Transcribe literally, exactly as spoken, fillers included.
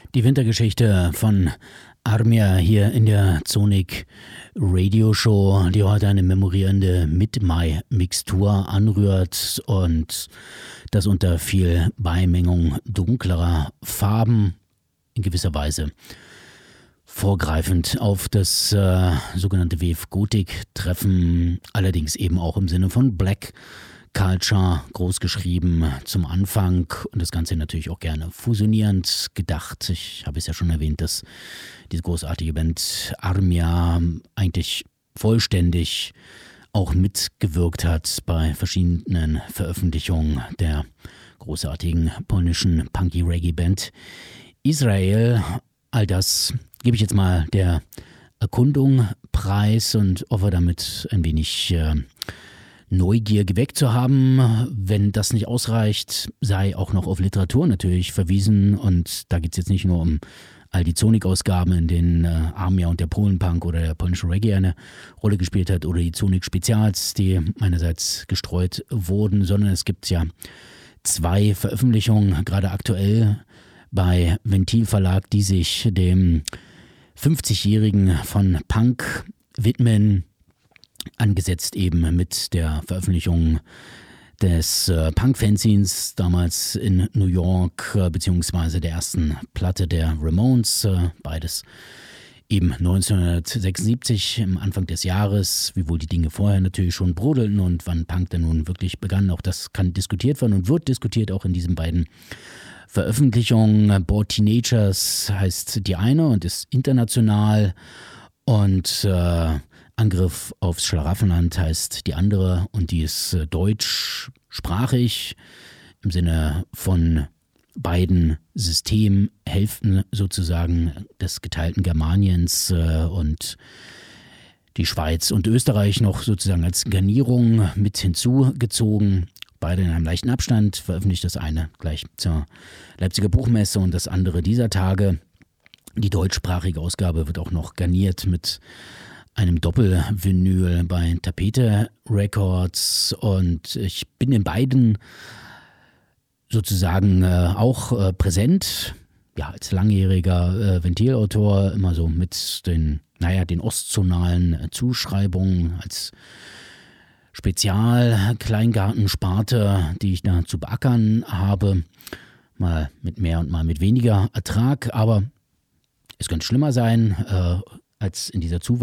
Die Wintergeschichte von Armia hier in der Sonic Radio Show, die heute eine memorierende Mid-Mai-Mixtur anrührt und das unter viel Beimengung dunklerer Farben in gewisser Weise vorgreifend auf das äh, sogenannte Wave Gothic Treffen, allerdings eben auch im Sinne von Black Culture, großgeschrieben zum Anfang und das Ganze natürlich auch gerne fusionierend gedacht. Ich habe es ja schon erwähnt, dass diese großartige Band Armia eigentlich vollständig auch mitgewirkt hat bei verschiedenen Veröffentlichungen der großartigen polnischen Punky-Reggae-Band Israel. All das gebe ich jetzt mal der Erkundung preis und hoffe damit ein wenig äh, Neugier geweckt zu haben. Wenn das nicht ausreicht, sei auch noch auf Literatur natürlich verwiesen. Und da geht es jetzt nicht nur um all die Zonik-Ausgaben, in denen äh, Armia und der Polenpunk oder der polnische Reggae eine Rolle gespielt hat, oder die Zonik-Spezials, die meinerseits gestreut wurden, sondern es gibt ja zwei Veröffentlichungen, gerade aktuell bei Ventil Verlag, die sich dem fünfzigjährigen von Punk widmen, angesetzt eben mit der Veröffentlichung des äh, Punk-Fanzines damals in New York, äh, beziehungsweise der ersten Platte der Ramones, äh, beides eben neunzehnhundertsechsundsiebzig, im Anfang des Jahres, wiewohl die Dinge vorher natürlich schon brodelten und wann Punk denn nun wirklich begann, auch das kann diskutiert werden und wird diskutiert auch in diesen beiden Veröffentlichungen. Bored Teenagers heißt die eine und ist international und äh, Angriff aufs Schlaraffenland heißt die andere und die ist äh, deutschsprachig im Sinne von beiden Systemhälften sozusagen des geteilten Germaniens äh, und die Schweiz und Österreich noch sozusagen als Garnierung mit hinzugezogen. Beide in einem leichten Abstand, veröffentlicht das eine gleich zur Leipziger Buchmesse und das andere dieser Tage. Die deutschsprachige Ausgabe wird auch noch garniert mit einem Doppelvinyl bei Tapete Records und ich bin in beiden sozusagen äh, auch äh, präsent, ja, als langjähriger äh, Ventilautor, immer so mit den, naja, den ostzonalen äh, Zuschreibungen als Spezial-Kleingartensparte, die ich da zu beackern habe, mal mit mehr und mal mit weniger Ertrag, aber es könnte schlimmer sein äh, als in dieser Zuwahl.